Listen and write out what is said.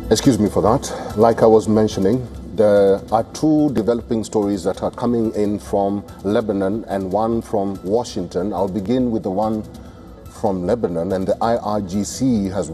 Excuse me for that. Like I was mentioning, there are two developing stories that are coming in from Lebanon and one from Washington. I'll begin with the one from Lebanon, and the IRGC has